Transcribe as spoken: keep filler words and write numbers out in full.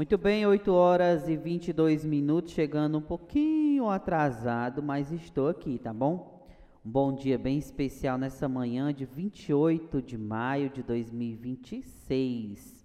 Muito bem, oito horas e vinte e dois minutos, chegando um pouquinho atrasado, mas estou aqui, tá bom? Um bom dia bem especial nessa manhã de vinte e oito de maio de dois mil e vinte e seis.